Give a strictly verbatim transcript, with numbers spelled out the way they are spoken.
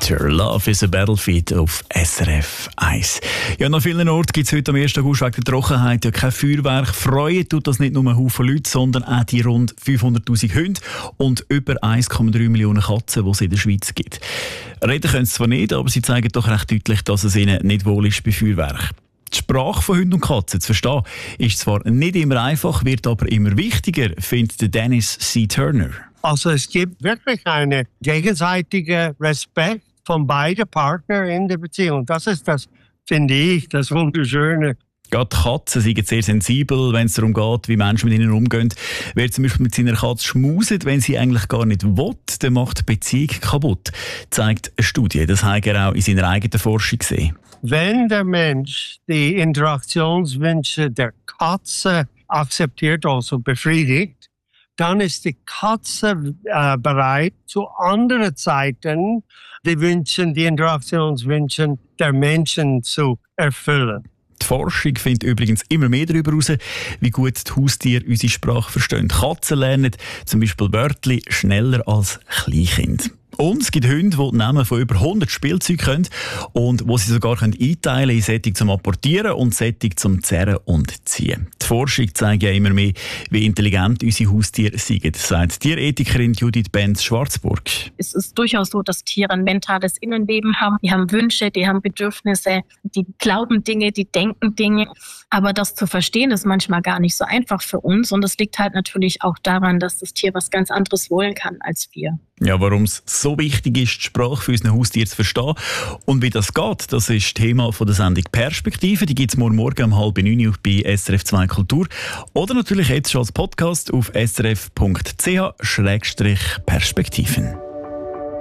Peter, Love is a Battlefield auf S R F eins. Ja, an vielen Orten gibt es heute am ersten August wegen der Trockenheit ja kein Feuerwerk. Freuen tut das nicht nur einen Haufen Leute, sondern auch die rund fünfhunderttausend Hunde und über eins Komma drei Millionen Katzen, die es in der Schweiz gibt. Reden können sie zwar nicht, aber sie zeigen doch recht deutlich, dass es ihnen nicht wohl ist bei Feuerwerk. Die Sprache von Hunden und Katzen zu verstehen, ist zwar nicht immer einfach, wird aber immer wichtiger, findet Dennis C. Turner. Also es gibt wirklich einen gegenseitigen Respekt von beiden Partnern in der Beziehung. Das ist das, finde ich, das Wunderschöne. Gerade Katzen sind sehr sensibel, wenn es darum geht, wie Menschen mit ihnen umgehen. Wer zum Beispiel mit seiner Katze schmuset, wenn sie eigentlich gar nicht will, dann macht die Beziehung kaputt, zeigt eine Studie. Das hat er auch in seiner eigenen Forschung gesehen. Wenn der Mensch die Interaktionswünsche der Katze akzeptiert, also befriedigt, dann ist die Katze äh, bereit, zu anderen Zeiten die Wünsche, die Interaktionswünsche der Menschen zu erfüllen. Die Forschung findet übrigens immer mehr darüber heraus, wie gut die Haustiere unsere Sprache verstehen. Katzen lernen zum Beispiel Wörter schneller als Kleinkinder. Und es gibt Hunde, die die Namen von über hundert Spielzeugen können und wo sie sogar können einteilen können in Sättig zum Apportieren und Sättig zum Zerren und Ziehen. Die Forschung zeigt ja immer mehr, wie intelligent unsere Haustiere sind, sagt Tierethikerin Judith Benz-Schwarzburg. Es ist durchaus so, dass Tiere ein mentales Innenleben haben. Die haben Wünsche, die haben Bedürfnisse, die glauben Dinge, die denken Dinge. Aber das zu verstehen ist manchmal gar nicht so einfach für uns. Und das liegt halt natürlich auch daran, dass das Tier was ganz anderes wollen kann als wir. Ja, warum es so wichtig ist, die Sprache für unsere Haustiere zu verstehen und wie das geht, das ist Thema von der Sendung Perspektive. Die gibt es morgen Morgen um halb neun bei S R F zwei Kultur oder natürlich jetzt schon als Podcast auf s r f punkt c h slash perspektiven.